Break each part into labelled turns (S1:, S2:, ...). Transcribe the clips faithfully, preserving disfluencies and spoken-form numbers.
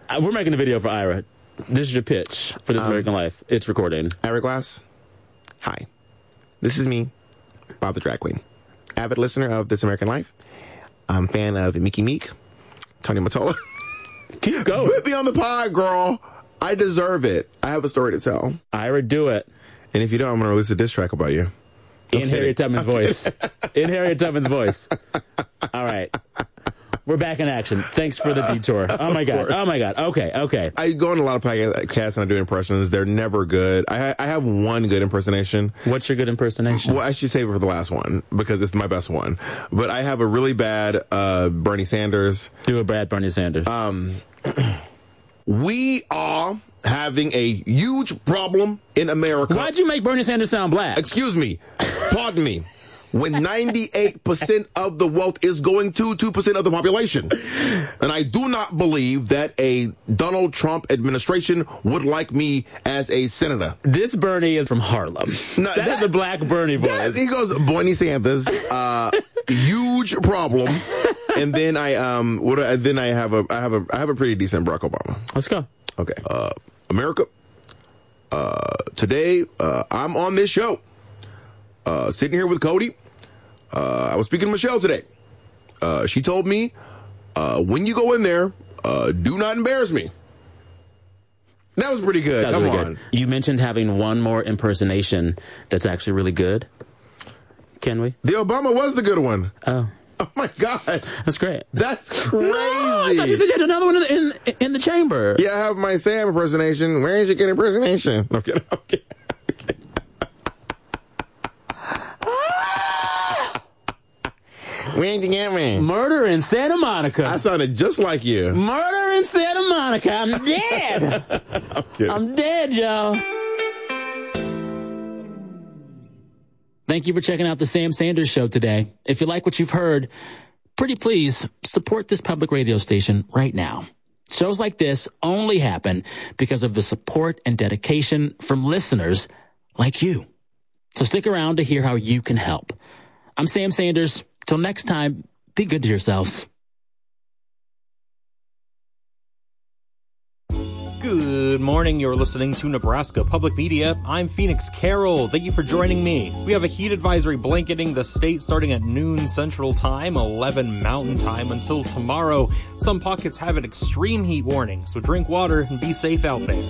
S1: Uh, we're making a video for Ira. This is your pitch for This um, American Life. It's recording.
S2: Ira Glass, hi. This is me, Bob the Drag Queen. Avid listener of This American Life. I'm a fan of Mickey Meek, Tony Mottola.
S1: Keep going.
S2: Put me on the pod, girl. I deserve it. I have a story to tell.
S1: Ira, do it.
S2: And if you don't, I'm going to release a diss track about you.
S1: In okay. Harriet Tubman's voice. In Harriet Tubman's voice. All right. We're back in action. Thanks for the detour. Oh, my God. Oh, my God. Okay, okay.
S2: I go on a lot of podcasts and I do impressions. They're never good. I, ha- I have one good impersonation.
S1: What's your good impersonation?
S2: Well, I should save it for the last one because it's my best one. But I have a really bad uh, Bernie Sanders.
S1: Do a bad Bernie Sanders.
S2: Um, we are having a huge problem in America.
S1: Why'd you make Bernie Sanders sound black?
S2: Excuse me. Pardon me. When ninety-eight percent of the wealth is going to two percent of the population. And I do not believe that a Donald Trump administration would like me as a senator.
S1: This Bernie is from Harlem. No, that, that is a black Bernie voice.
S2: He goes, Bernie Sanders, uh, huge problem. And then I, um, what, uh, then I have a, I have a, I have a pretty decent Barack Obama.
S1: Let's go.
S2: Okay. Uh, America, uh, today, uh, I'm on this show, uh, sitting here with Cody. Uh, I was speaking to Michelle today. Uh, she told me, uh, when you go in there, uh, do not embarrass me. That was pretty good. Come really on. Good.
S1: You mentioned having one more impersonation that's actually really good. Can we?
S2: The Obama was the good one.
S1: Oh.
S2: Oh, my God.
S1: That's great.
S2: That's crazy.
S1: No, I thought you said you had another one in the, in, in the chamber.
S2: Yeah, I have my Sam impersonation. Where did you get impersonation? I'm kidding. I'm kidding. Where'd you get me?
S1: Murder in Santa Monica.
S2: I sounded just like you.
S1: Murder in Santa Monica. I'm dead. I'm, I'm dead, y'all. Thank you for checking out the Sam Sanders Show today. If you like what you've heard, pretty please support this public radio station right now. Shows like this only happen because of the support and dedication from listeners like you. So stick around to hear how you can help. I'm Sam Sanders. Till next time, be good to yourselves.
S3: Good morning. You're listening to Nebraska Public Media. I'm Phoenix Carroll. Thank you for joining me. We have a heat advisory blanketing the state starting at noon Central Time, eleven Mountain Time until tomorrow. Some pockets have an extreme heat warning, so drink water and be safe out there.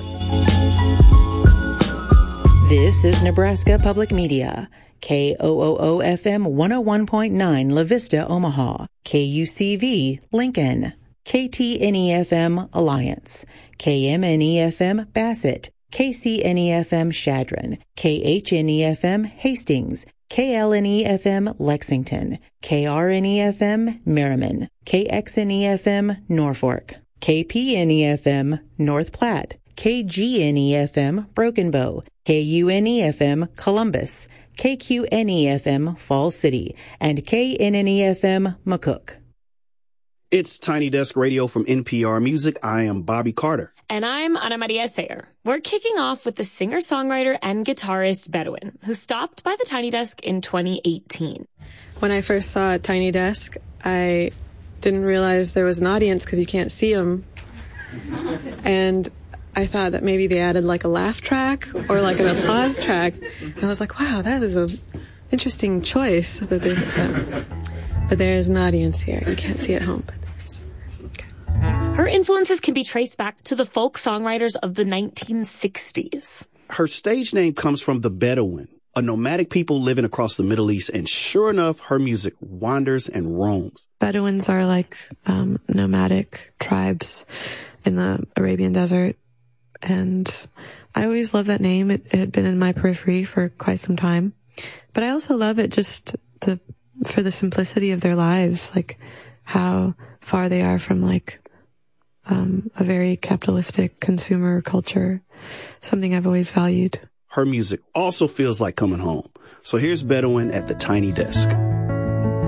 S4: This is Nebraska Public Media. K O O O F M one oh one point nine La Vista, Omaha. K U C V, Lincoln. K T N E F M, Alliance. K M N E F M, Bassett. K C N E F M, Shadron. K H N E F M, Hastings. K L N E F M, Lexington. K R N E F M, Merriman. K X N E F M, Norfolk. K P N E F M, North Platte. K G N E F M, Broken Bow. K U N E F M, Columbus. K Q N E F M, Falls City, and K N N E F M, McCook.
S5: It's Tiny Desk Radio from N P R Music. I am Bobby Carter.
S6: And I'm Ana Maria Sayer. We're kicking off with the singer-songwriter and guitarist Bedouin, who stopped by the Tiny Desk in twenty eighteen.
S7: When I first saw Tiny Desk, I didn't realize there was an audience because you can't see them. And I thought that maybe they added like a laugh track or like an applause track. And I was like, wow, that is a interesting choice. That they, uh, but there is an audience here. You can't see it at home, but there's. Okay.
S6: Her influences can be traced back to the folk songwriters of the nineteen sixties.
S5: Her stage name comes from the Bedouin, a nomadic people living across the Middle East. And sure enough, her music wanders and roams.
S7: Bedouins are like um, nomadic tribes in the Arabian Desert. And I always loved that name. It, it had been in my periphery for quite some time. But I also love it just the for the simplicity of their lives, like how far they are from like um, a very capitalistic consumer culture, something I've always valued.
S5: Her music also feels like coming home. So here's Bedouin at the Tiny Desk.